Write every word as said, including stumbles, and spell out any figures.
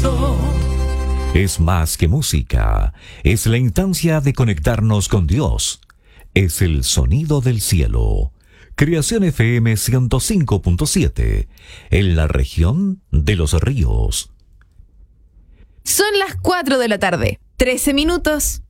Cristo. Es más que música, es la instancia de conectarnos con Dios. Es el sonido del cielo. Creación F M ciento cinco punto siete, en la región de Los Ríos. Son las cuatro de la tarde, trece minutos.